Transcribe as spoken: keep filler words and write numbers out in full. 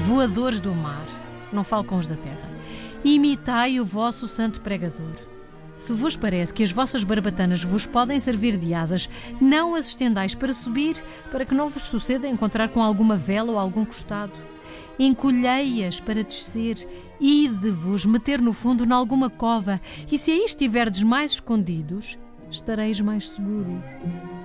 voadores do mar, não falo com os da terra, imitai o vosso santo pregador. Se vos parece que as vossas barbatanas vos podem servir de asas, não as estendais para subir, para que não vos suceda encontrar com alguma vela ou algum costado. Encolhei-as para descer, ide-vos meter no fundo nalguma cova, e se aí estiverdes mais escondidos, estareis mais seguros.